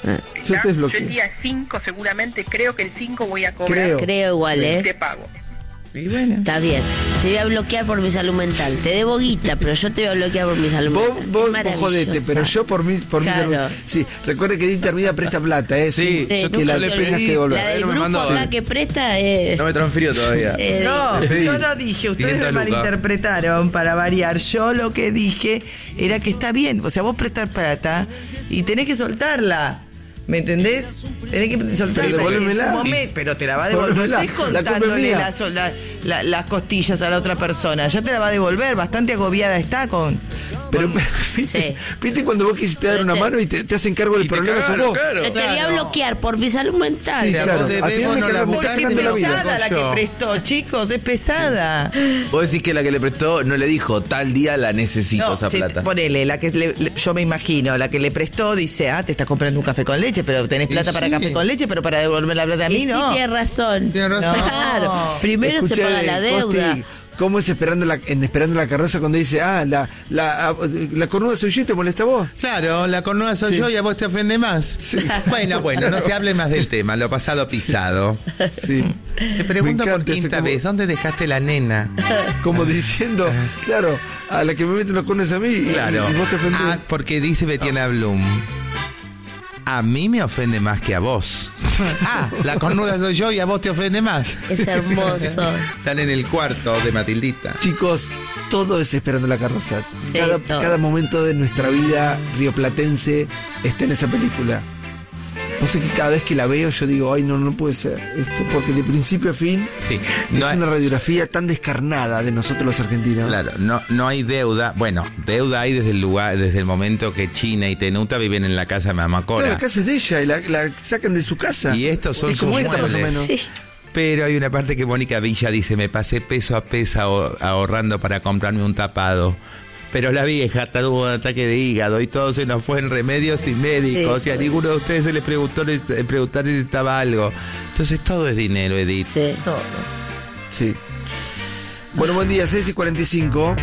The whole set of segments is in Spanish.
Yo te Yo desbloqueo. el día 5 seguramente, creo que el 5 voy a cobrar. Creo igual, Te pago. Y bueno. Está bien. Te voy a bloquear por mi salud mental. Te debo guita, pero yo te voy a bloquear por mi salud mental. Vos Es maravillosa. jodete, pero yo por mi Claro. Sí, recuerde que Intervida presta plata, Sí, Sí, que la nunca se tengas olvide. que devolver. La del Él me grupo mandó, acá que presta No me transfirió todavía. No, Sí. yo no dije, ustedes 500 me lucas. malinterpretaron para variar. Yo lo que dije era que está bien, o sea, vos prestar plata y tenés que soltarla. ¿Me entendés? Tenés que soltarla. Pero devolvémela. En su momento, pero te la va a devolver. No Devolvémela. estés La culpa es contándole mía. las costillas a la otra persona. Ya te la va a devolver. Bastante agobiada está con... Pero, Sí. ¿viste cuando vos quisiste dar una mano y te hacen cargo del Y te problema sos cagaron, vos? claro. Te voy a bloquear por mi salud mental. Sí, a claro. vos Al debemos, final me no la cargan- me buscás, están que es cagando la vida. pesada la que Yo. prestó, chicos, es pesada. Vos decís que la que le prestó no le dijo, tal día la necesito esa plata. Ponele, la que yo me imagino, la que le prestó dice, te estás comprando un café con leche, pero tenés Y plata para sí. café con leche, pero para devolver la plata a mí, Y sí, no. tienes razón. Tiene razón. Claro. Primero se Escuché, paga la deuda. Costi, ¿cómo es esperando la carroza cuando dice, la cornuda soy yo y te molesta a vos? Claro, la cornuda soy yo y a vos te ofende más. Bueno, no se hable más del tema, lo pasado pisado. Sí. Te pregunto Me por encanta ese quinta como- vez, ¿dónde dejaste la nena? Como diciendo, claro, a la que me meten los cornes a mí y, Claro. y vos te ofendés. Porque dice Betiana Blum, a mí me ofende más que a vos. La cornuda soy yo y a vos te ofende más. Es hermoso. Están en el cuarto de Matildita. Chicos, todo es esperando la carroza. Sí, cada, todo. cada momento de nuestra vida rioplatense está en esa película. No sé, que cada vez que la veo yo digo, ay, no puede ser esto, porque de principio a fin Sí. es No hay- una radiografía tan descarnada de nosotros los argentinos. Claro, no hay deuda. Bueno, deuda hay desde el momento que China y Tenuta viven en la casa de Claro, Mamacora. la casa es de ella y la sacan de su casa. Y estos son Es como sus esta, más o muebles. menos. Sí. Pero hay una parte que Mónica Villa dice, me pasé peso a peso ahorrando para comprarme un tapado. Pero la vieja tuvo un ataque de hígado y todo se nos fue en remedios y médicos. Sí. Y a ninguno de ustedes se les preguntó si necesitaba algo. Entonces todo es dinero, Edith. Sí. Todo. Sí. Bueno, buen día, 6:45.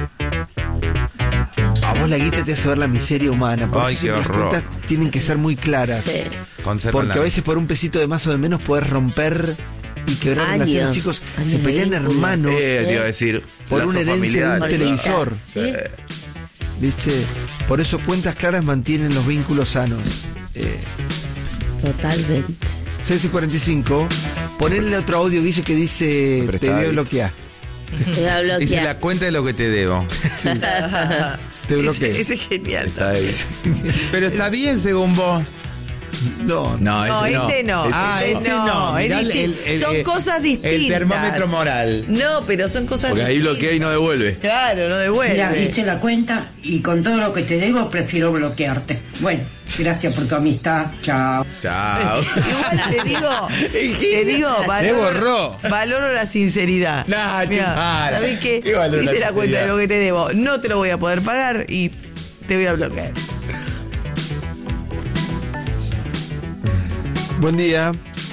A vos la guita te hace ver la miseria humana. Por Ay, eso qué las horror. cuentas tienen que ser muy claras. Sí. Conservan Porque la- a veces por un pesito de más o de menos podés romper y quebrar Años. relaciones. Chicos, Años se de pelean vínculo. hermanos Te iba a decir, por lazo una herencia de un familiar. televisor. Sí. ¿Viste? Por eso cuentas claras mantienen los vínculos sanos. Totalmente. 6:45. Ponenle otro audio, Guille, que dice Pero te está voy a ahí. bloquear. Te voy a bloquear. Dice la cuenta de lo que te debo. Te bloqueé. Ese es genial. Está ahí. Pero está bien según vos. No, No, No, ese no. este no. Este no. es Mirá distinto. Son cosas distintas. El termómetro moral. No, pero son cosas Porque ahí distintas. bloquea y no devuelve. Claro, no devuelve. Mira, viste la cuenta y con todo lo que te debo prefiero bloquearte. Bueno, gracias por tu amistad. Chao. Chao. Igual te digo, Se borró. valoro la sinceridad. Nah, chupala. ¿sabés qué? ¿Qué valoro Hice la la cuenta de sinceridad? lo que te debo. No te lo voy a poder pagar y te voy a bloquear. Buen día.